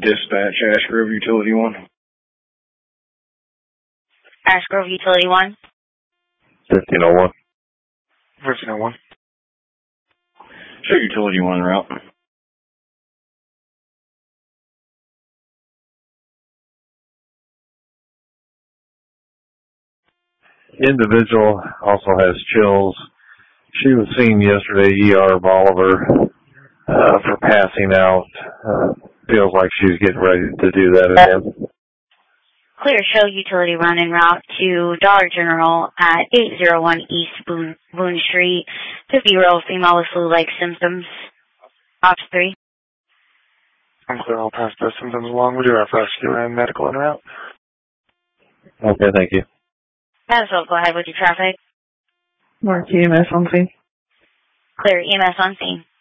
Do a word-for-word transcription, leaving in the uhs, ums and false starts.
Dispatch, Ash Grove Utility one. Ash Grove Utility one. fifteen oh one. fifteen oh one. Show Utility one route. Individual also has chills. She was seen yesterday, E R Bolivar, uh, for passing out. Uh, feels like she's getting ready to do that again. Clear show utility run en route to Dollar General at eight oh one East Boone, Boone Street. fifty-year-old female with flu-like symptoms. Ops three. I'm clear. I'll pass those symptoms along. We do have rescue and medical en route. Okay, thank you. Madison, go ahead with your traffic. Mark E M S on scene. Clear E M S on scene.